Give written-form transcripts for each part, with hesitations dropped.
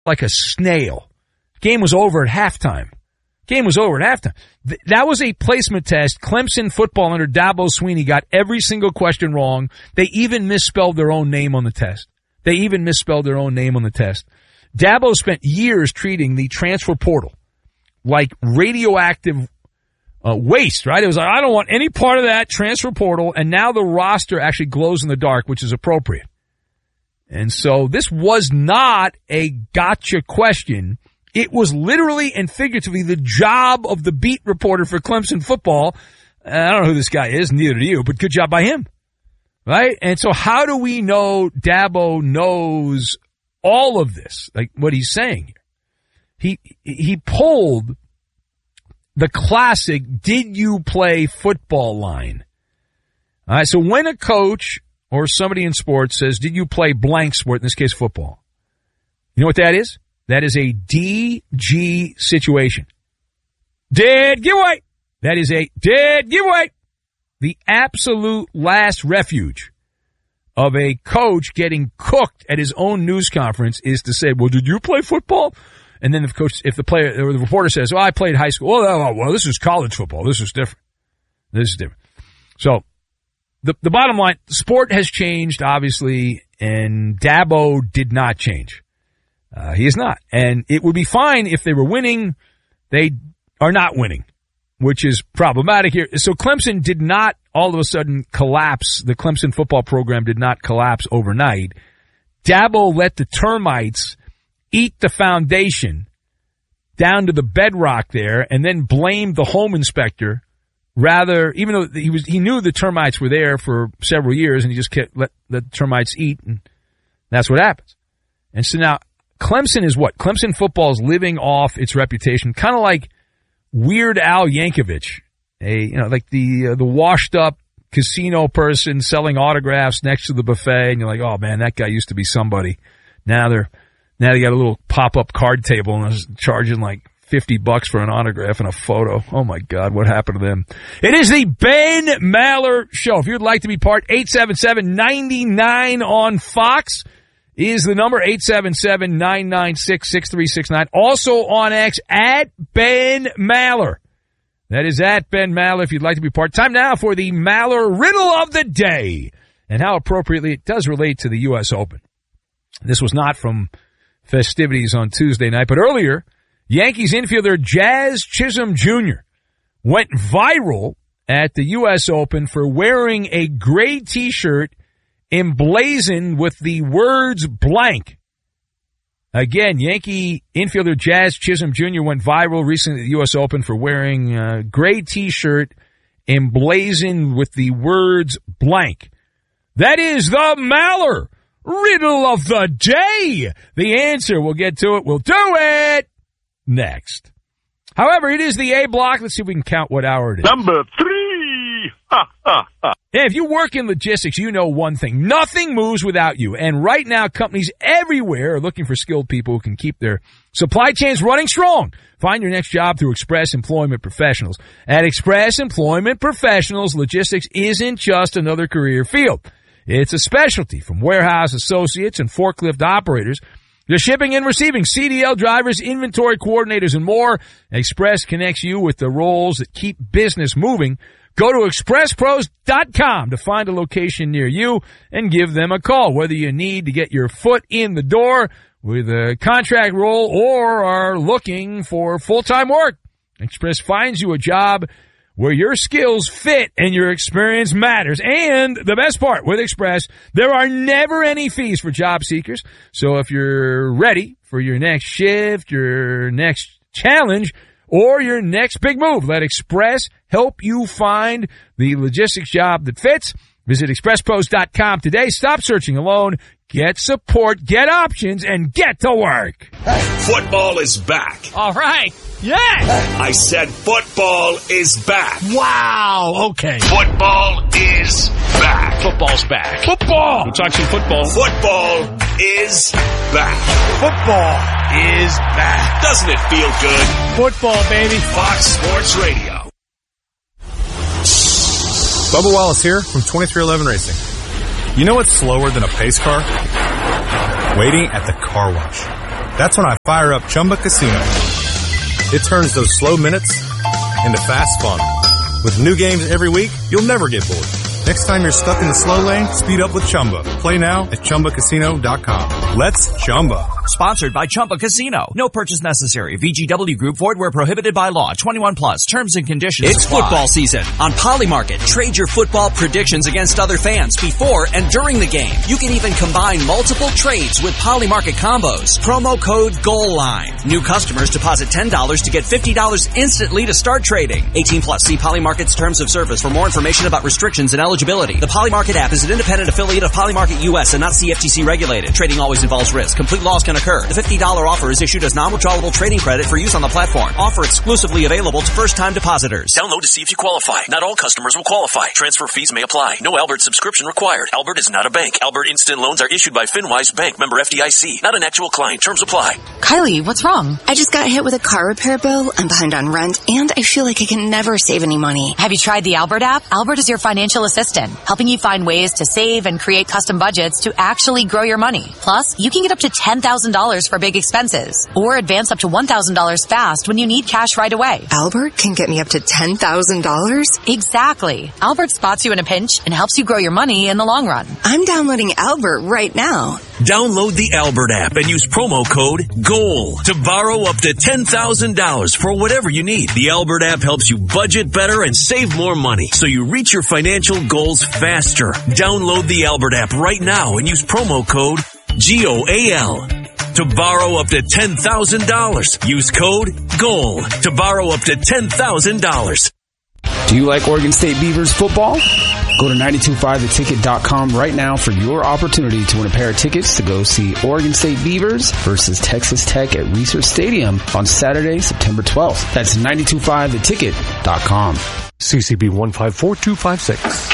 like a snail. Game was over at halftime. That was a placement test. Clemson football under Dabo Swinney got every single question wrong. They even misspelled their own name on the test. Dabo spent years treating the transfer portal like radioactive waste, right? It was like, I don't want any part of that transfer portal, and now the roster actually glows in the dark, which is appropriate. And so this was not a gotcha question. It was literally and figuratively the job of the beat reporter for Clemson football. I don't know who this guy is, neither do you, but good job by him, right? And so how do we know Dabo knows all of this, like what he's saying here? He pulled the classic, did you play football line? All right, so when a coach or somebody in sports says, did you play blank sport, in this case football, you know what that is? That is a DG situation. Dead giveaway. That is a dead giveaway. The absolute last refuge of a coach getting cooked at his own news conference is to say, well, did you play football? And then if the player or the reporter says, I played high school. Well, this is college football. This is different. So the bottom line, sport has changed, obviously, and Dabo did not change. He is not. And it would be fine if they were winning. They are not winning, which is problematic here. So Clemson did not all of a sudden collapse. The Clemson football program did not collapse overnight. Dabo let the termites eat the foundation down to the bedrock there and then blamed the home inspector. Rather, even though he knew the termites were there for several years and he just kept let the termites eat, and that's what happens. And so now Clemson is what? Clemson football is living off its reputation, kind of like Weird Al Yankovic, like the washed up casino person selling autographs next to the buffet, and you're like, oh man, that guy used to be somebody. Now they got a little pop up card table and is charging like $50 for an autograph and a photo. Oh my God, what happened to them? It is the Ben Maller Show. If you'd like to be part, 877-99 on Fox is the number, 877-996-6369. Also on X, at Ben Maller. That is at Ben Maller if you'd like to be part. Time now for the Maller Riddle of the Day, and how appropriately it does relate to the U.S. Open. This was not from festivities on Tuesday night, but earlier, Yankees infielder Jazz Chisholm Jr. went viral at the U.S. Open for wearing a gray T-shirt emblazoned with the words blank. Again, Yankee infielder Jazz Chisholm Jr. went viral recently at the U.S. Open for wearing a gray T-shirt emblazoned with the words blank. That is the Maller Riddle of the Day. The answer, we'll get to it. We'll do it next. However, it is the A block. Let's see if we can count what hour it is. Number 3. If you work in logistics, you know one thing. Nothing moves without you. And right now, companies everywhere are looking for skilled people who can keep their supply chains running strong. Find your next job through Express Employment Professionals. At Express Employment Professionals, logistics isn't just another career field. It's a specialty, from warehouse associates and forklift operators to shipping and receiving, CDL drivers, inventory coordinators, and more. Express connects you with the roles that keep business moving. Go to expresspros.com to find a location near you and give them a call, whether you need to get your foot in the door with a contract role or are looking for full-time work. Express finds you a job where your skills fit and your experience matters. And the best part, with Express, there are never any fees for job seekers. So if you're ready for your next shift, your next challenge, or your next big move, let Express help you find the logistics job that fits. Visit expresspros.com today. Stop searching alone. Get support, get options, and get to work. Football is back. All right. Yes. I said football is back. Wow. Okay. Football is back. Football's back. Football. We'll talk some football. Football is back. Football is back. Doesn't it feel good? Football, baby. Fox Sports Radio. Bubba Wallace here from 2311 Racing. You know what's slower than a pace car? Waiting at the car wash. That's when I fire up Chumba Casino. It turns those slow minutes into fast fun. With new games every week, you'll never get bored. Next time you're stuck in the slow lane, speed up with Chumba. Play now at ChumbaCasino.com. Let's Chumba. Sponsored by Chumba Casino. No purchase necessary. VGW Group. Void where prohibited by law. 21 plus. Terms and conditions It's apply. football season on Polymarket. Trade your football predictions against other fans before and during the game. You can even combine multiple trades with Polymarket combos. Promo code GOALLINE. New customers deposit $10 to get $50 instantly to start trading. 18 plus. See Polymarket's terms of service for more information about restrictions and eligibility. The Polymarket app is an independent affiliate of Polymarket US and not CFTC regulated. Trading always involves risk. Complete loss can occur. The $50 offer is issued as non-withdrawable trading credit for use on the platform. Offer exclusively available to first-time depositors. Download to see if you qualify. Not all customers will qualify. Transfer fees may apply. No Albert subscription required. Albert is not a bank. Albert Instant Loans are issued by FinWise Bank, member FDIC. Not an actual client. Terms apply. Kylie, what's wrong? I just got hit with a car repair bill. I'm behind on rent, and I feel like I can never save any money. Have you tried the Albert app? Albert is your financial assistant, helping you find ways to save and create custom budgets to actually grow your money. Plus, you can get up to $10,000 for big expenses, or advance up to $1,000 fast when you need cash right away. Albert can get me up to $10,000? Exactly. Albert spots you in a pinch and helps you grow your money in the long run. I'm downloading Albert right now. Download the Albert app and use promo code GOAL to borrow up to $10,000 for whatever you need. The Albert app helps you budget better and save more money so you reach your financial goals faster. Download the Albert app right now and use promo code GOAL to borrow up to $10,000. Use code GOAL to borrow up to $10,000. Do you like Oregon State Beavers football? Go to 925theticket.com right now for your opportunity to win a pair of tickets to go see Oregon State Beavers versus Texas Tech at Research Stadium on Saturday, September 12th. That's 925theticket.com. CCB 154-256.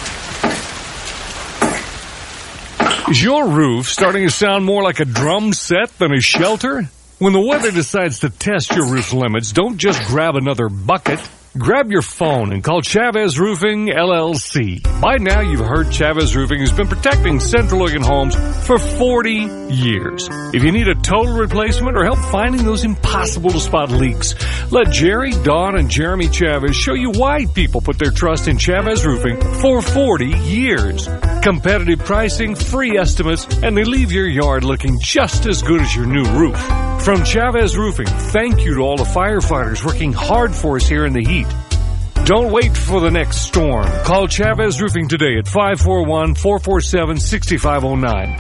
Is your roof starting to sound more like a drum set than a shelter? When the weather decides to test your roof limits, don't just grab another bucket. Grab your phone and call Chavez Roofing, LLC. By now, you've heard Chavez Roofing has been protecting Central Oregon homes for 40 years. If you need a total replacement or help finding those impossible-to-spot leaks, let Jerry, Don, and Jeremy Chavez show you why people put their trust in Chavez Roofing for 40 years. Competitive pricing, free estimates, and they leave your yard looking just as good as your new roof. From Chavez Roofing, thank you to all the firefighters working hard for us here in the heat. Don't wait for the next storm. Call Chavez Roofing today at 541-447-6509.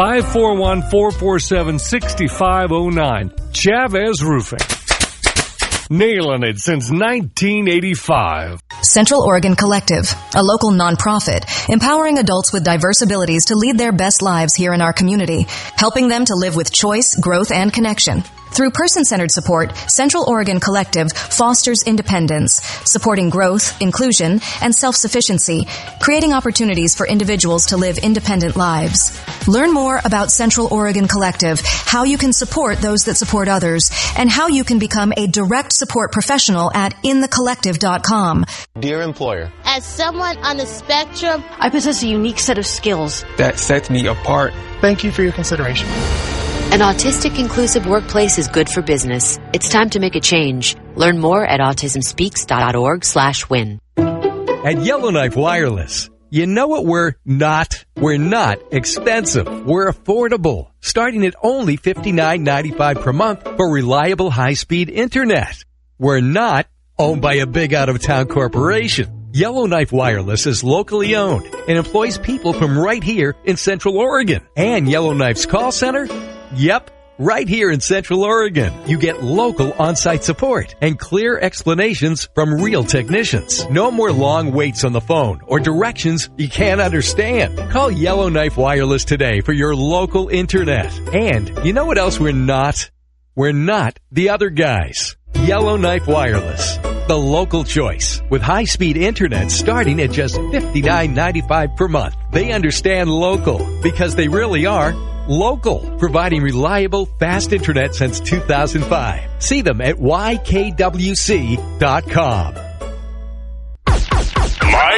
541-447-6509. Chavez Roofing. Nailing it since 1985. Central Oregon Collective, a local nonprofit, empowering adults with diverse abilities to lead their best lives here in our community, helping them to live with choice, growth, and connection. Through person-centered support, Central Oregon Collective fosters independence, supporting growth, inclusion, and self-sufficiency, creating opportunities for individuals to live independent lives. Learn more about Central Oregon Collective, how you can support those that support others, and how you can become a direct support professional at inthecollective.com. Dear employer, as someone on the spectrum, I possess a unique set of skills that sets me apart. Thank you for your consideration. An autistic inclusive workplace is good for business. It's time to make a change. Learn more at autismspeaks.org/win. At Yellowknife Wireless, you know what we're not? We're not expensive. We're affordable, starting at only $59.95 per month for reliable high-speed internet. We're not owned by a big out-of-town corporation. Yellowknife Wireless is locally owned and employs people from right here in Central Oregon. And Yellowknife's call center? Yep, right here in Central Oregon. You get local on-site support and clear explanations from real technicians. No more long waits on the phone or directions you can't understand. Call Yellowknife Wireless today for your local internet. And you know what else we're not? We're not the other guys. Yellowknife Wireless, the local choice, with high-speed internet starting at just $59.95 per month. They understand local because they really are local, providing reliable, fast internet since 2005. See them at ykwc.com. My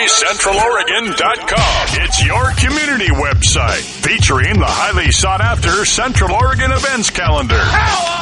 PlayCentralOregon.com. It's your community website featuring the highly sought after Central Oregon events calendar.